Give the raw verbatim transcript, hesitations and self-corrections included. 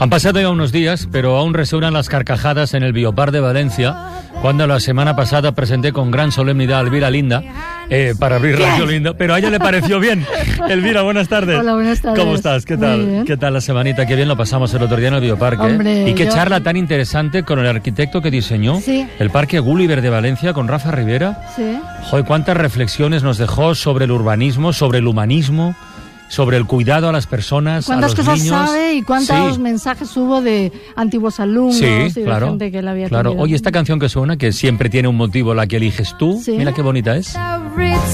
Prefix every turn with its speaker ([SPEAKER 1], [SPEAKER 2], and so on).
[SPEAKER 1] Han pasado ya unos días, pero aún resuenan las carcajadas en el Biopark de Valencia, cuando la semana pasada presenté con gran solemnidad a Elvira Linda, eh, para abrir Radio Linda, pero a ella le pareció bien. Elvira, buenas tardes.
[SPEAKER 2] Hola, buenas tardes.
[SPEAKER 1] ¿Cómo estás? ¿Qué tal? ¿Qué tal la semanita? Qué bien lo pasamos el otro día en el Biopark.
[SPEAKER 2] Hombre,
[SPEAKER 1] ¿eh? Y qué
[SPEAKER 2] yo...
[SPEAKER 1] charla tan interesante con el arquitecto que diseñó
[SPEAKER 2] sí.
[SPEAKER 1] el Parque Gulliver de Valencia, con Rafa Rivera.
[SPEAKER 2] Sí.
[SPEAKER 1] Joder, cuántas reflexiones nos dejó sobre el urbanismo, sobre el humanismo, sobre el cuidado a las personas, a los niños.
[SPEAKER 2] ¿Cuántas cosas sabe y cuántos
[SPEAKER 1] sí.
[SPEAKER 2] mensajes hubo de antiguos alumnos
[SPEAKER 1] sí,
[SPEAKER 2] y de
[SPEAKER 1] claro,
[SPEAKER 2] gente que la había
[SPEAKER 1] claro.
[SPEAKER 2] tenido?
[SPEAKER 1] Oye, esta canción que suena, que siempre tiene un motivo, la que eliges tú,
[SPEAKER 2] sí.
[SPEAKER 1] mira qué bonita es.